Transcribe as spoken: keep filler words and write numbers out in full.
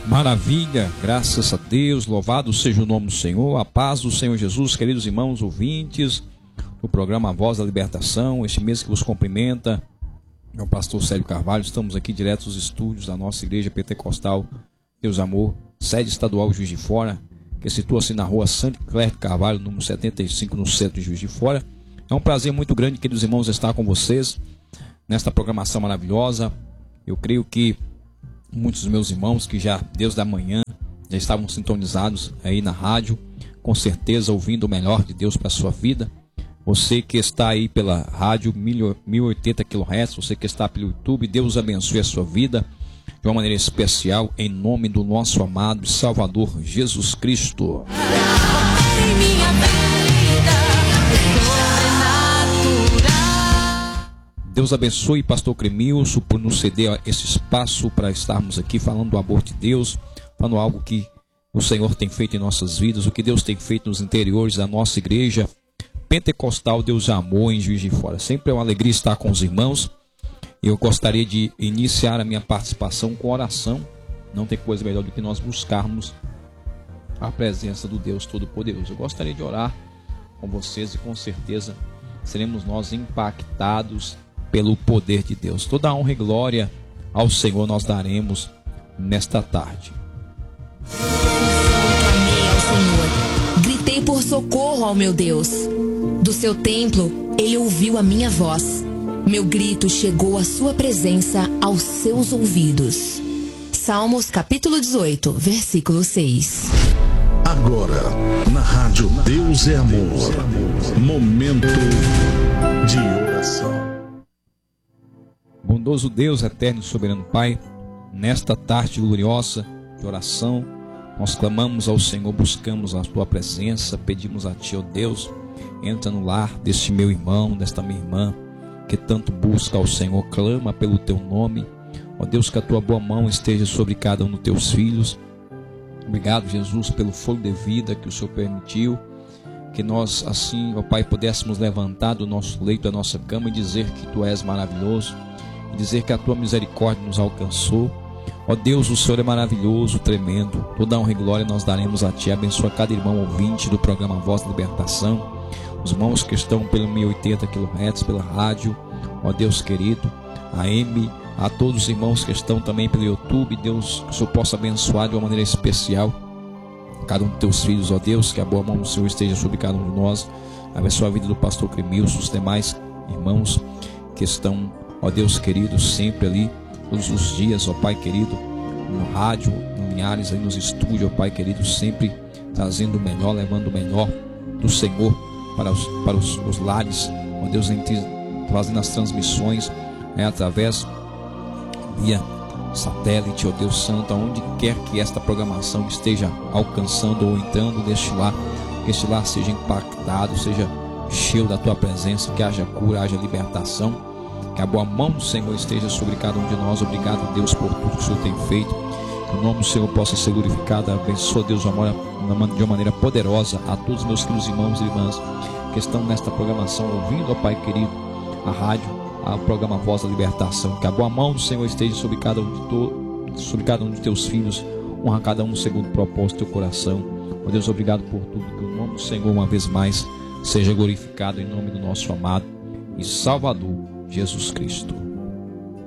Maravilha, graças a Deus, louvado seja o nome do Senhor, a paz do Senhor Jesus, queridos irmãos ouvintes do programa A Voz da Libertação. Este mês que vos cumprimenta é o pastor Célio Carvalho. Estamos aqui direto dos estúdios da nossa igreja pentecostal Deus Amor, sede estadual Juiz de Fora, que situa-se na rua Santo Clerc Carvalho, número setenta e cinco, no centro de Juiz de Fora. É um prazer muito grande, queridos irmãos, estar com vocês nesta programação maravilhosa. Eu creio que muitos dos meus irmãos que já, desde a manhã, já estavam sintonizados aí na rádio, com certeza ouvindo o melhor de Deus para a sua vida. Você que está aí pela rádio mil e oitenta quilohertz, você que está pelo YouTube, Deus abençoe a sua vida de uma maneira especial, em nome do nosso amado Salvador Jesus Cristo. Deus abençoe pastor Cremilson por nos ceder esse espaço para estarmos aqui falando do amor de Deus, falando algo que o Senhor tem feito em nossas vidas, o que Deus tem feito nos interiores da nossa igreja pentecostal Deus Amor em Juiz de Fora. Sempre é uma alegria estar com os irmãos. Eu gostaria de iniciar a minha participação com oração. Não tem coisa melhor do que nós buscarmos a presença do Deus Todo-Poderoso. Eu gostaria de orar com vocês e com certeza seremos nós impactados pelo poder de Deus. Toda a honra e glória ao Senhor nós daremos nesta tarde. Clamei ao Senhor, gritei por socorro ao meu Deus. Do seu templo, ele ouviu a minha voz. Meu grito chegou à sua presença, aos seus ouvidos. Salmos capítulo dezoito, versículo seis. Agora, na rádio Deus é Amor, momento de oração. Bondoso Deus, eterno e soberano Pai, nesta tarde gloriosa de oração, nós clamamos ao Senhor, buscamos a Tua presença, pedimos a Ti, ó Deus, entra no lar deste meu irmão, desta minha irmã, que tanto busca ao Senhor, clama pelo Teu nome, ó Deus, que a Tua boa mão esteja sobre cada um dos Teus filhos. Obrigado, Jesus, pelo fogo de vida que o Senhor permitiu, que nós assim, ó Pai, pudéssemos levantar do nosso leito, da nossa cama e dizer que Tu és maravilhoso, e dizer que a Tua misericórdia nos alcançou. Ó Deus, o Senhor é maravilhoso, tremendo. Toda honra e glória nós daremos a Ti. Abençoa cada irmão ouvinte do programa Voz da Libertação, os irmãos que estão pelo mil e oitenta quilohertz, pela rádio, ó Deus querido, a M, a todos os irmãos que estão também pelo YouTube. Deus, que o Senhor possa abençoar de uma maneira especial cada um dos Teus filhos, ó Deus, que a boa mão do Senhor esteja sobre cada um de nós. Abençoa a vida do pastor Cremilson, os demais irmãos que estão, ó Deus querido, sempre ali, todos os dias, ó Pai querido, no rádio, no Linhares, aí nos estúdios, ó Pai querido, sempre trazendo o melhor, levando o melhor do Senhor para os, para os, os lares, ó Deus, em ti, fazendo as transmissões, né, através via satélite, ó Deus Santo, aonde quer que esta programação esteja alcançando ou entrando neste lar, que este lar seja impactado, seja cheio da Tua presença, que haja cura, haja libertação, que a boa mão do Senhor esteja sobre cada um de nós. Obrigado, Deus, por tudo que o Senhor tem feito, que o nome do Senhor possa ser glorificado. Abençoa, Deus, de uma maneira poderosa a todos os meus queridos irmãos e irmãs que estão nesta programação ouvindo, ó Pai querido, a rádio, o programa Voz da Libertação. Que a boa mão do Senhor esteja sobre cada um de, to, sobre cada um de Teus filhos, honra cada um segundo o propósito do teu coração. Ó Deus, obrigado por tudo, que o nome do Senhor uma vez mais seja glorificado em nome do nosso amado e Salvador Jesus Cristo.